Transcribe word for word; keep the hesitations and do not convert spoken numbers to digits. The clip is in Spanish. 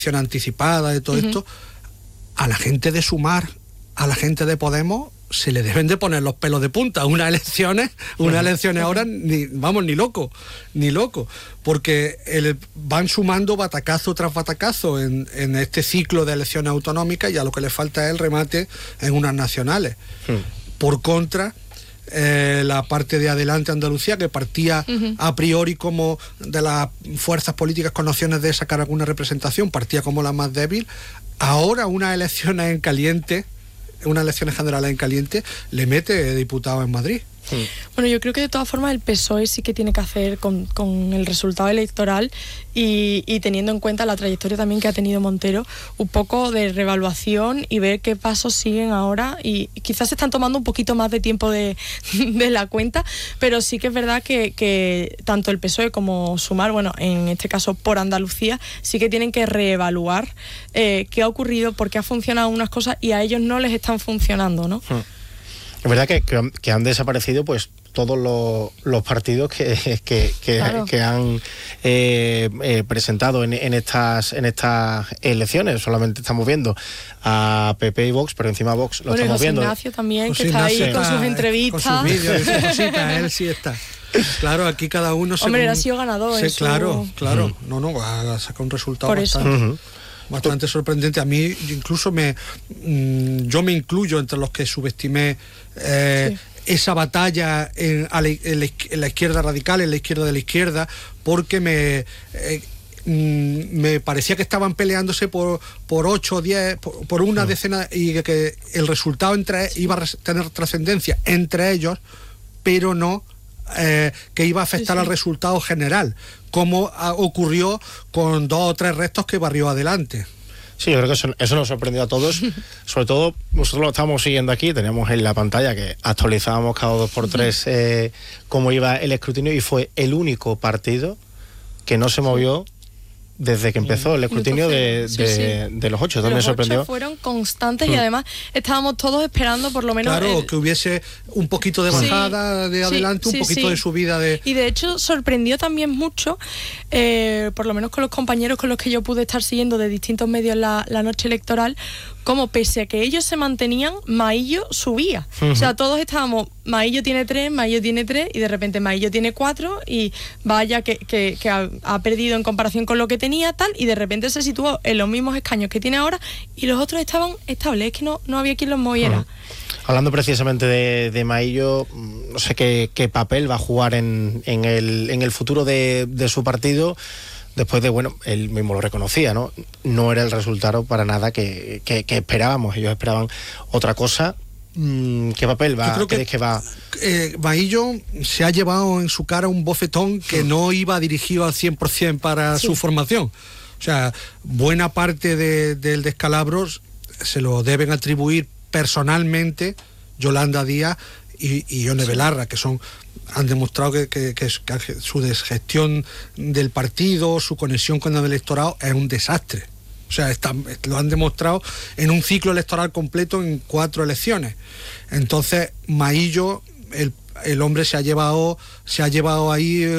anticipada, de todo uh-huh. esto, a la gente de Sumar, a la gente de Podemos, se le deben de poner los pelos de punta. Unas elecciones, unas uh-huh. elecciones ahora, ni, vamos, ni loco, ni loco, porque el, van sumando batacazo tras batacazo en, en este ciclo de elecciones autonómicas, y a lo que le falta es el remate en unas nacionales. Uh-huh. Por contra, Eh, la parte de Adelante Andalucía, que partía uh-huh. a priori como de las fuerzas políticas con opciones de sacar alguna representación, partía como la más débil. Ahora unas elecciones en caliente, unas elecciones generales en caliente, le mete diputado en Madrid. Sí. Bueno, yo creo que de todas formas el P S O E sí que tiene que hacer con, con el resultado electoral y, y teniendo en cuenta la trayectoria también que ha tenido Montero, un poco de reevaluación y ver qué pasos siguen ahora, y quizás se están tomando un poquito más de tiempo de, de la cuenta, pero sí que es verdad que, que tanto el P S O E como Sumar, bueno, en este caso por Andalucía, sí que tienen que reevaluar eh, qué ha ocurrido, por qué ha funcionado unas cosas y a ellos no les están funcionando, ¿no? Hmm. Es verdad que, que, que han desaparecido pues todos los, los partidos que, que, que, claro. que han eh, eh, presentado en, en estas en estas elecciones. Solamente estamos viendo a P P y Vox, pero encima Vox lo bueno, estamos José viendo. Ignacio también, José que está Ignacio ahí con está, sus entrevistas. Con sus vídeos y sus cositas, él sí está. Claro, aquí cada uno... Hombre, según, ha sido ganador. sí, eso... Claro, claro. Uh-huh. No, no, ha sacado un resultado Por bastante... eso. Uh-huh. bastante sorprendente. A mí incluso me mmm, yo me incluyo entre los que subestimé eh, sí. esa batalla en, a la, en, la, en la izquierda radical, en la izquierda de la izquierda, porque me eh, mmm, me parecía que estaban peleándose por por ocho o diez, por, por una sí. decena, y que el resultado entre iba a tener trascendencia entre ellos, pero no Eh, que iba a afectar sí, sí. al resultado general, como a, ocurrió con dos o tres restos que barrió Adelante. Sí, yo creo que eso, eso nos sorprendió a todos. Sobre todo, nosotros lo estamos siguiendo aquí, teníamos en la pantalla que actualizábamos cada dos por tres eh, cómo iba el escrutinio, y fue el único partido que no se movió desde que empezó el escrutinio de, sí, de, sí. de los ocho. Entonces me sorprendió. Los ocho fueron constantes mm. y además estábamos todos esperando por lo menos... Claro, el... que hubiese un poquito de bajada sí, de Adelante, sí, un poquito sí. de subida de... Y de hecho sorprendió también mucho, eh, por lo menos con los compañeros con los que yo pude estar siguiendo de distintos medios la, la noche electoral, como pese a que ellos se mantenían, Maillo subía. Uh-huh. O sea, todos estábamos, Maillo tiene tres, Maillo tiene tres, y de repente Maillo tiene cuatro, y vaya que, que, que ha, ha perdido en comparación con lo que tenía, tal, y de repente se situó en los mismos escaños que tiene ahora, y los otros estaban estables, es que no, no había quien los moviera. Uh-huh. Hablando precisamente de, de Maillo, no sé qué, qué papel va a jugar en, en, el, en el futuro de, de su partido. Después de, bueno, él mismo lo reconocía, ¿no? No era el resultado para nada que, que, que esperábamos. Ellos esperaban otra cosa. ¿Qué papel va? Yo creo ¿Crees que, que va? Eh, Maillo se ha llevado en su cara un bofetón que no iba dirigido al cien por ciento para sí. su formación. O sea, buena parte de, del descalabro se lo deben atribuir personalmente Yolanda Díaz y, y Ione sí. Belarra, que son... han demostrado que, que, que, que su desgestión del partido, su conexión con el electorado es un desastre. O sea, está, lo han demostrado en un ciclo electoral completo en cuatro elecciones. Entonces, Maillo, el, el hombre se ha llevado, se ha llevado ahí